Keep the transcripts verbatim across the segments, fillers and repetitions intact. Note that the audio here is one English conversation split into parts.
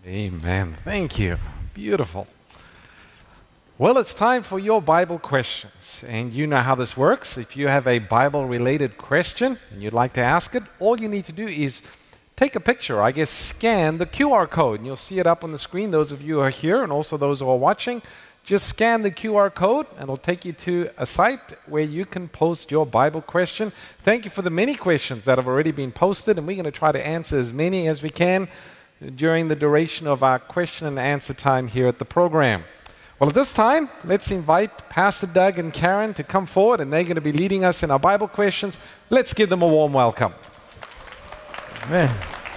Amen. Thank you. Beautiful. Well, it's time for your Bible questions. And you know how this works. If you have a Bible-related question and you'd like to ask it, all you need to do is take a picture, I guess scan the Q R code. And you'll see it up on the screen, those of you who are here and also those who are watching. Just scan the Q R code and it'll take you to a site where you can post your Bible question. Thank you for the many questions that have already been posted, and we're going to try to answer as many as we can during the duration of our question and answer time here at the program. Well, at this time, let's invite Pastor Doug and Karen to come forward, and they're going to be leading us in our Bible questions. Let's give them a warm welcome. Amen.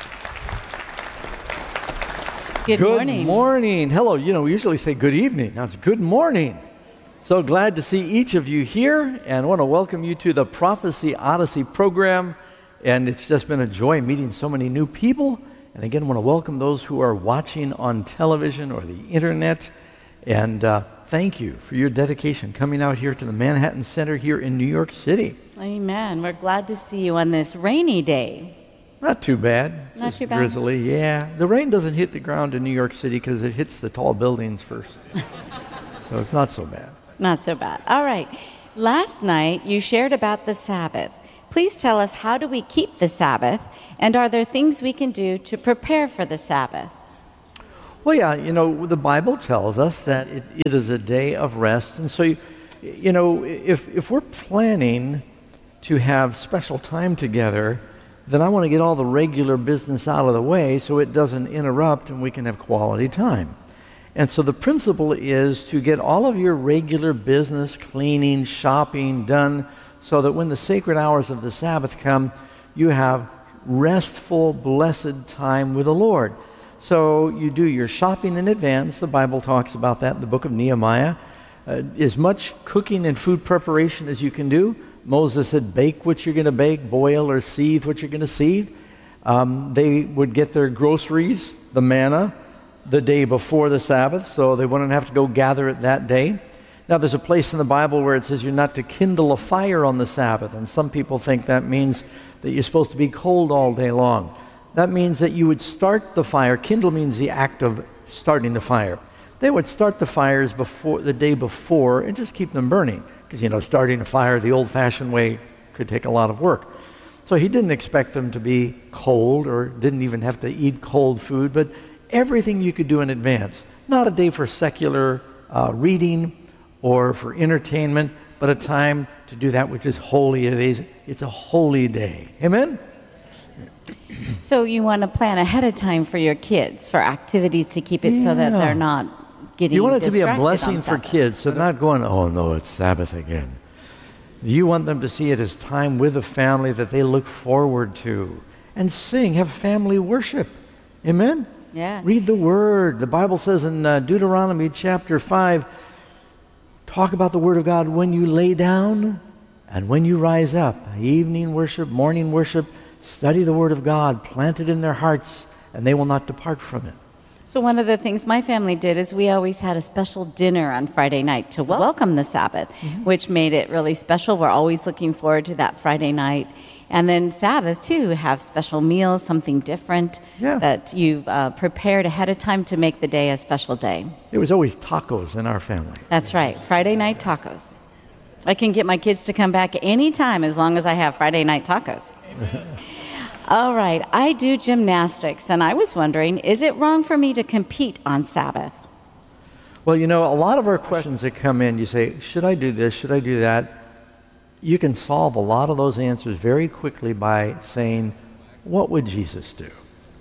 Good, good morning. morning. Hello. You know, we usually say good evening. Now it's good morning. So glad to see each of you here, and I want to welcome you to the Prophecy Odyssey program. And it's just been a joy meeting so many new people. And again, I want to welcome those who are watching on television or the internet. And uh, thank you for your dedication coming out here to the Manhattan Center here in New York City. Amen. We're glad to see you on this rainy day. Not too bad. Not Just too bad. Drizzly, yeah. The rain doesn't hit the ground in New York City because it hits the tall buildings first. So it's not so bad. Not so bad. All right. Last night, you shared about the Sabbath. Please tell us, how do we keep the Sabbath, and are there things we can do to prepare for the Sabbath? Well, yeah, you know, the Bible tells us that it, it is a day of rest. And so, you, you know, if, if we're planning to have special time together, then I want to get all the regular business out of the way so it doesn't interrupt and we can have quality time. And so the principle is to get all of your regular business, cleaning, shopping done so that when the sacred hours of the Sabbath come, you have restful, blessed time with the Lord. So you do your shopping in advance. The Bible talks about that in the book of Nehemiah. Uh, as much cooking and food preparation as you can do. Moses said, bake what you're going to bake, boil or seethe what you're going to seethe. Um, they would get their groceries, the manna, the day before the Sabbath, so they wouldn't have to go gather it that day. Now, there's a place in the Bible where it says you're not to kindle a fire on the Sabbath, and some people think that means that you're supposed to be cold all day long. That means that you would start the fire. Kindle means the act of starting the fire. They would start the fires before the day before and just keep them burning. Because, you know, starting a fire the old-fashioned way could take a lot of work. So he didn't expect them to be cold or didn't even have to eat cold food, but everything you could do in advance. Not a day for secular uh, reading or for entertainment, but a time to do that which is holy. It is, it's a holy day. Amen? So you want to plan ahead of time for your kids, for activities to keep it yeah. so that they're not getting You want it to be a distracted blessing on for Sabbath. kids, so they're not going, oh no, it's Sabbath again. You want them to see it as time with a family that they look forward to. And sing, have family worship. Amen? Yeah. Read the Word. The Bible says in uh, Deuteronomy chapter five, talk about the Word of God when you lay down and when you rise up. Evening worship, morning worship, study the Word of God, plant it in their hearts, and they will not depart from it. So one of the things my family did is we always had a special dinner on Friday night to welcome the Sabbath, mm-hmm. which made it really special. We're always looking forward to that Friday night. And then Sabbath, too, have special meals, something different yeah. that you've uh, prepared ahead of time to make the day a special day. There was always tacos in our family. That's right, Friday night tacos. I can get my kids to come back anytime as long as I have Friday night tacos. All right, I do gymnastics, and I was wondering, is it wrong for me to compete on Sabbath? Well, you know, a lot of our questions that come in, you say, should I do this, should I do that? You can solve a lot of those answers very quickly by saying, what would Jesus do?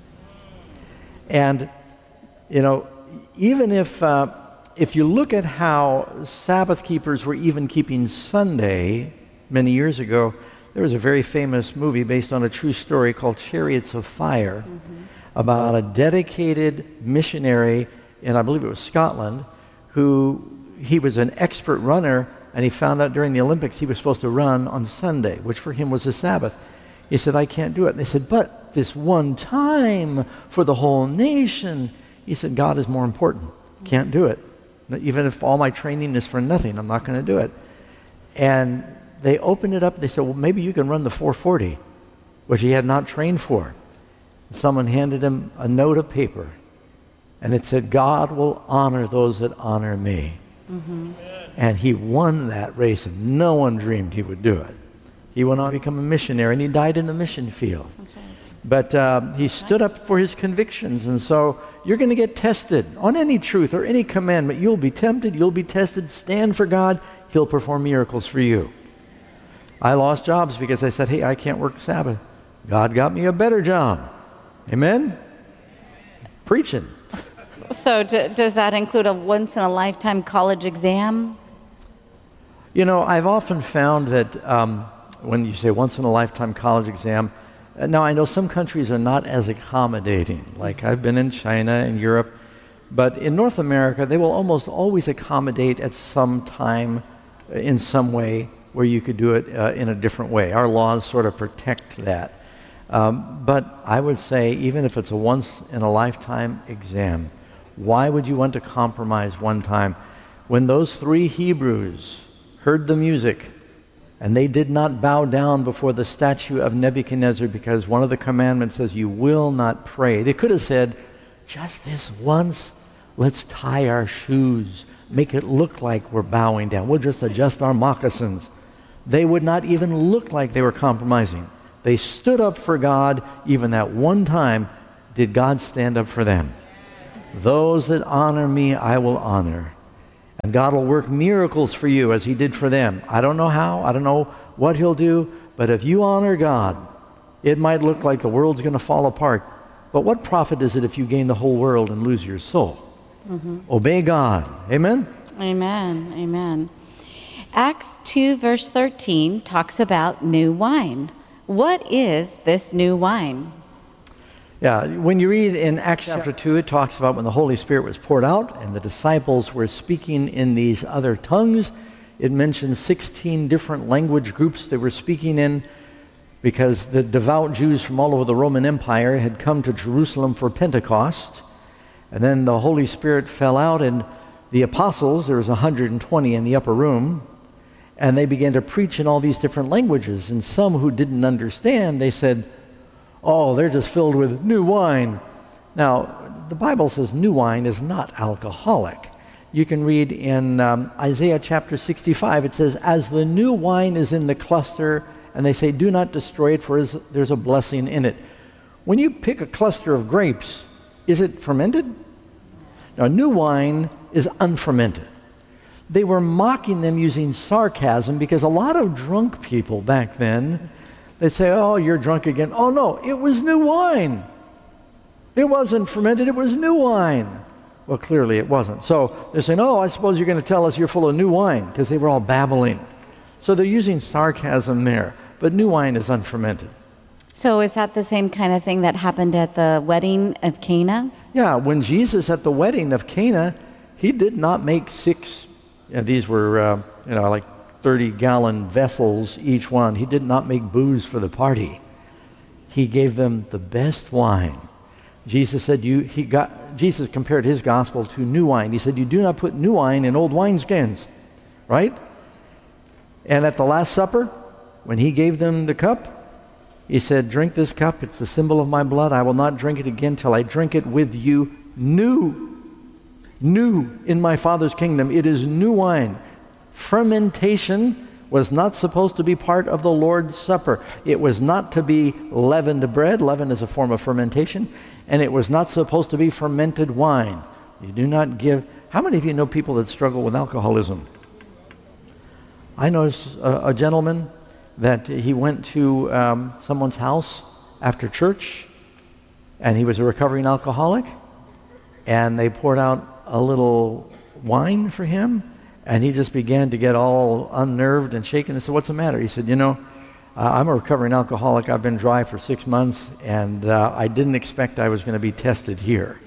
And, you know, even if, uh, if you look at how Sabbath keepers were even keeping Sunday many years ago, there was a very famous movie based on a true story called Chariots of Fire mm-hmm. about a dedicated missionary in, I believe it was Scotland, who he was an expert runner, and he found out during the Olympics he was supposed to run on Sunday, which for him was the Sabbath. He said, I can't do it. And they said, but this one time for the whole nation. He said, God is more important. Can't do it. Even if all my training is for nothing, I'm not going to do it. And they opened it up. They said, well, maybe you can run the four forty, which he had not trained for. Someone handed him a note of paper And it said, God will honor those that honor me. Mm-hmm. And he won that race, and no one dreamed he would do it. He went on to become a missionary, and he died in the mission field. That's right. But uh, he stood up for his convictions, and so you're going to get tested on any truth or any commandment. You'll be tempted, you'll be tested. Stand for God, he'll perform miracles for you. I lost jobs because I said, hey, I can't work Sabbath. God got me a better job. Amen? Preaching. So d- does that include a once-in-a-lifetime college exam? You know, I've often found that um, when you say once-in-a-lifetime college exam, uh, now I know some countries are not as accommodating. Like I've been in China and Europe, but in North America, they will almost always accommodate at some time uh, in some way where you could do it uh, in a different way. Our laws sort of protect that. Um, but I would say, even if it's a once-in-a-lifetime exam, why would you want to compromise one time? When those three Hebrews heard the music, and they did not bow down before the statue of Nebuchadnezzar because one of the commandments says you will not pray. They could have said, just this once, let's tie our shoes, make it look like we're bowing down. We'll just adjust our moccasins. They would not even look like they were compromising. They stood up for God. Even that one time did God stand up for them. Those that honor me, I will honor. And God will work miracles for you as he did for them. I don't know how, I don't know what he'll do, but if you honor God, it might look like the world's going to fall apart. But what profit is it if you gain the whole world and lose your soul? Mm-hmm. Obey God. Amen? Amen. Amen. Acts two, verse thirteen talks about new wine. What is this new wine? Yeah, when you read in Acts chapter two, it talks about when the Holy Spirit was poured out and the disciples were speaking in these other tongues. It mentions sixteen different language groups they were speaking in because the devout Jews from all over the Roman Empire had come to Jerusalem for Pentecost. And then the Holy Spirit fell out, and the apostles, there was one hundred twenty in the upper room, and they began to preach in all these different languages. And some who didn't understand, they said, oh, they're just filled with new wine. Now, the Bible says new wine is not alcoholic. You can read in um, Isaiah chapter sixty-five, it says, as the new wine is in the cluster, and they say, do not destroy it, for there's a blessing in it. When you pick a cluster of grapes, is it fermented? Now, new wine is unfermented. They were mocking them using sarcasm because a lot of drunk people back then, they'd say, oh, you're drunk again. Oh, no, it was new wine. It wasn't fermented, it was new wine. Well, clearly it wasn't. So they're saying, oh, I suppose you're going to tell us you're full of new wine, because they were all babbling. So they're using sarcasm there, but new wine is unfermented. So is that the same kind of thing that happened at the wedding of Cana? Yeah, when Jesus at the wedding of Cana, he did not make six, you know, these were, uh, you know, like thirty-gallon vessels each one. He did not make booze for the party. He gave them the best wine. Jesus said, "You." He got. Jesus compared his gospel to new wine. He said, "You do not put new wine in old wineskins," right? And at the Last Supper, when he gave them the cup, he said, "Drink this cup. It's the symbol of my blood. I will not drink it again till I drink it with you new, new in my Father's kingdom. It is new wine." Fermentation was not supposed to be part of the Lord's Supper. It was not to be leavened bread. Leaven is a form of fermentation. And it was not supposed to be fermented wine. You do not give... How many of you know people that struggle with alcoholism? I know a, a gentleman that he went to um, someone's house after church, and he was a recovering alcoholic, and they poured out a little wine for him, and he just began to get all unnerved and shaken. I said, "What's the matter?" He said, "You know, uh, I'm a recovering alcoholic. I've been dry for six months, and uh, I didn't expect I was going to be tested here."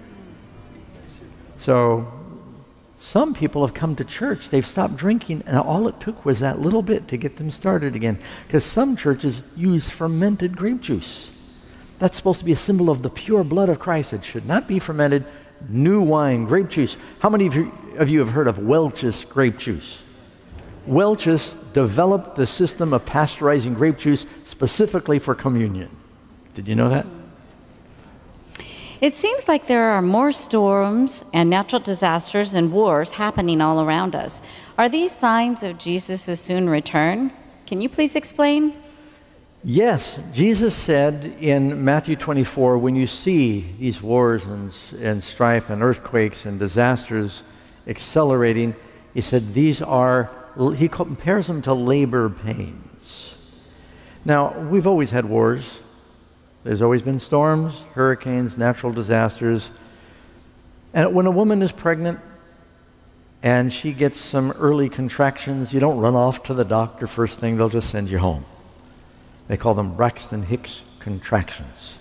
So some people have come to church. They've stopped drinking, and all it took was that little bit to get them started again. Because some churches use fermented grape juice. That's supposed to be a symbol of the pure blood of Christ. It should not be fermented. New wine, grape juice. How many of you, of you have heard of Welch's grape juice? Welch's developed the system of pasteurizing grape juice specifically for communion. Did you know that? It seems like there are more storms and natural disasters and wars happening all around us. Are these signs of Jesus' soon return? Can you please explain? Yes, Jesus said in Matthew twenty-four, when you see these wars and, and strife and earthquakes and disasters accelerating, he said these are, he compares them to labor pains. Now, we've always had wars. There's always been storms, hurricanes, natural disasters. And when a woman is pregnant and she gets some early contractions, you don't run off to the doctor first thing, they'll just send you home. They call them Braxton Hicks contractions.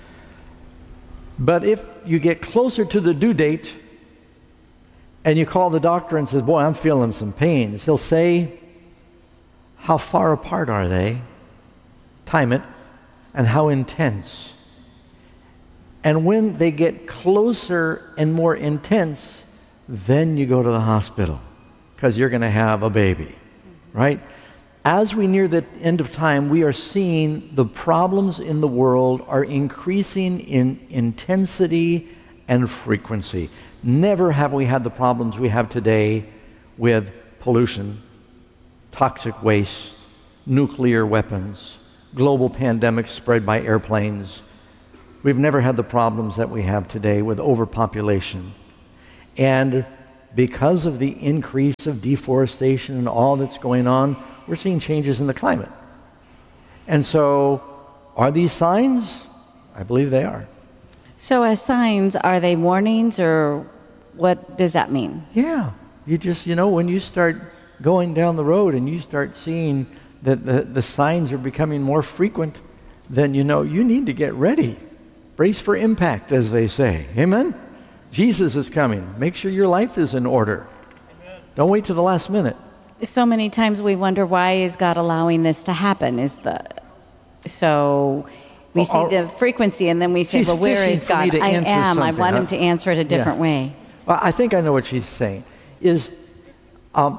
But if you get closer to the due date and you call the doctor and says, boy, I'm feeling some pains, he'll say, how far apart are they? Time it, and how intense. And when they get closer and more intense, then you go to the hospital because you're going to have a baby, right? As we near the end of time, we are seeing the problems in the world are increasing in intensity and frequency. Never have we had the problems we have today with pollution, toxic waste, nuclear weapons, global pandemics spread by airplanes. We've never had the problems that we have today with overpopulation. And because of the increase of deforestation and all that's going on, we're seeing changes in the climate. And so, are these signs? I believe they are. So as signs, are they warnings, or what does that mean? Yeah. You just, you know, when you start going down the road and you start seeing that the, the signs are becoming more frequent, then you know you need to get ready. Brace for impact, as they say. Amen? Jesus is coming. Make sure your life is in order. Amen. Don't wait till the last minute. So many times we wonder, why is God allowing this to happen? Is the so we see Well, the frequency, and then we say, she's well, where fishing is for me God? to I answer am. I something, want huh? him to answer it a different Yeah. way. Well, I think I know what she's saying. Is um,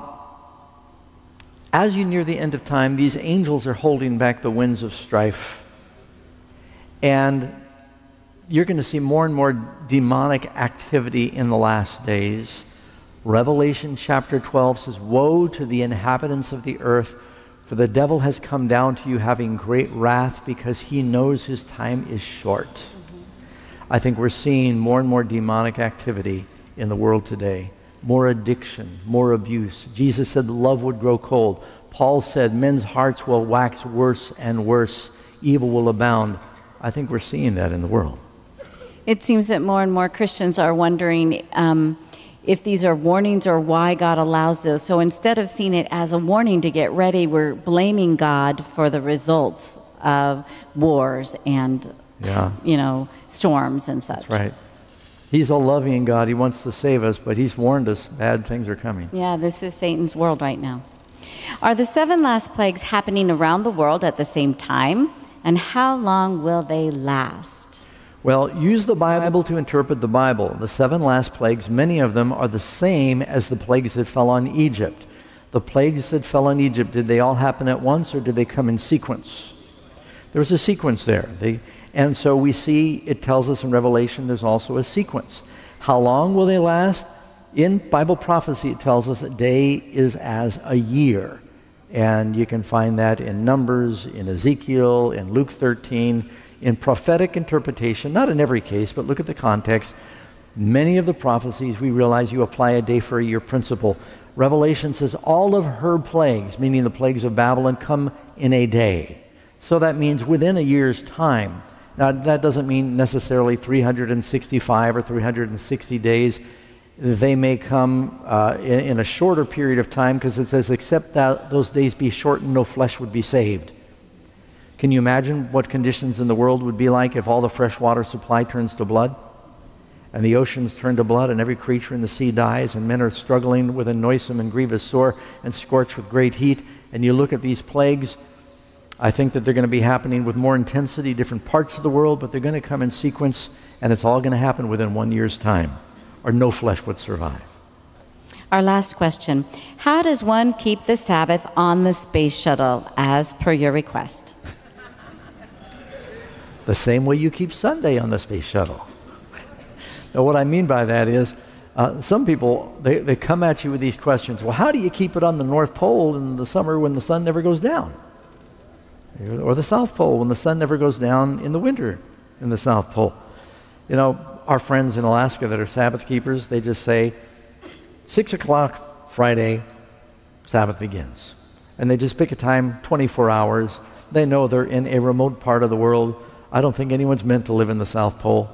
as you near the end of time, these angels are holding back the winds of strife. And you're going to see more and more demonic activity in the last days. Revelation chapter twelve says, woe to the inhabitants of the earth, for the devil has come down to you having great wrath, because he knows his time is short. Mm-hmm. I think we're seeing more and more demonic activity in the world today. More addiction, more abuse. Jesus said love would grow cold. Paul said men's hearts will wax worse and worse. Evil will abound. I think we're seeing that in the world. It seems that more and more Christians are wondering um, if these are warnings or why God allows this. So instead of seeing it as a warning to get ready, we're blaming God for the results of wars and, yeah. you know, storms and such. That's right. He's a loving God. He wants to save us, but he's warned us bad things are coming. Yeah, this is Satan's world right now. Are the seven last plagues happening around the world at the same time? And how long will they last? Well, use the Bible to interpret the Bible. The seven last plagues, many of them are the same as the plagues that fell on Egypt. The plagues that fell on Egypt, did they all happen at once, or did they come in sequence? There was a sequence there. They, and so we see, it tells us in Revelation, there's also a sequence. How long will they last? In Bible prophecy, it tells us a day is as a year. And you can find that in Numbers, in Ezekiel, in Luke thirteen. In prophetic interpretation, not in every case, but look at the context. Many of the prophecies, we realize you apply a day for a year principle. Revelation says all of her plagues, meaning the plagues of Babylon, come in a day. So that means within a year's time. Now, that doesn't mean necessarily three hundred sixty-five or three hundred sixty days. They may come uh, in, in a shorter period of time, because it says, except that those days be shortened, no flesh would be saved. Can you imagine what conditions in the world would be like if all the fresh water supply turns to blood, and the oceans turn to blood, and every creature in the sea dies, and men are struggling with a noisome and grievous sore, and scorched with great heat? And you look at these plagues, I think that they're going to be happening with more intensity, different parts of the world, but they're going to come in sequence, and it's all going to happen within one year's time, or no flesh would survive. Our last question. How does one keep the Sabbath on the space shuttle, as per your request? The same way you keep Sunday on the space shuttle. Now, what I mean by that is, uh, some people, they, they come at you with these questions. Well, how do you keep it on the North Pole in the summer when the sun never goes down? Or the South Pole when the sun never goes down in the winter in the South Pole? You know, our friends in Alaska that are Sabbath keepers, they just say, six o'clock Friday, Sabbath begins. And they just pick a time, twenty-four hours. They know they're in a remote part of the world. I don't think anyone's meant to live in the South Pole.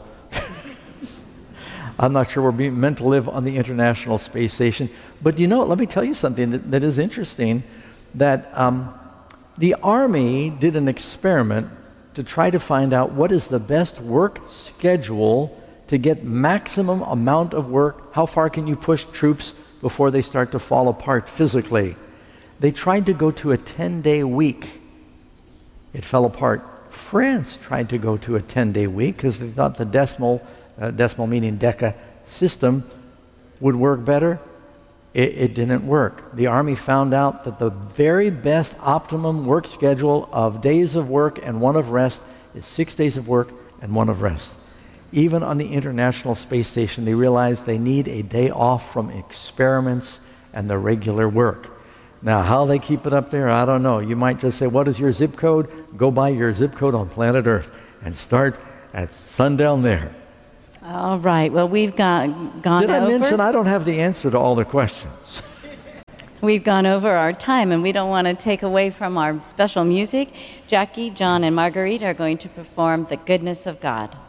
I'm not sure we're being meant to live on the International Space Station. But you know, let me tell you something that, that is interesting, that um, the Army did an experiment to try to find out what is the best work schedule to get maximum amount of work. How far can you push troops before they start to fall apart physically? They tried to go to a ten-day week. It fell apart. France tried to go to a ten-day week because they thought the decimal, uh, decimal meaning deca, system would work better. It, it didn't work. The Army found out that the very best optimum work schedule of days of work and one of rest is six days of work and one of rest. Even on the International Space Station, they realized they need a day off from experiments and the regular work. Now, how they keep it up there, I don't know. You might just say, what is your zip code? Go by your zip code on planet Earth and start at sundown there. All right. Well, we've got, gone Did I over. mention I don't have the answer to all the questions? We've gone over our time, and we don't want to take away from our special music. Jackie, John, and Marguerite are going to perform The Goodness of God.